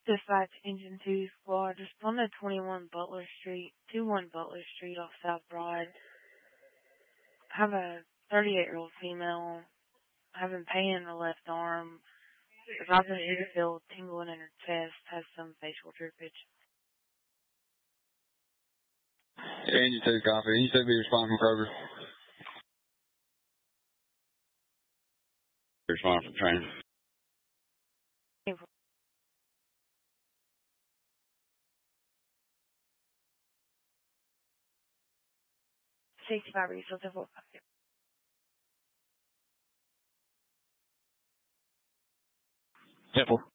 Dispatch Engine 2 Squad, respond to 21 Butler Street, 21 Butler Street off South Broad. Have a 38-year-old female having pain in her left arm. Causing her to feel tingling in her chest, has some facial droopage. Engine 2 copy. Engine 2 be responding from Kroger. Respond from train. 65 resource of 4. Temple.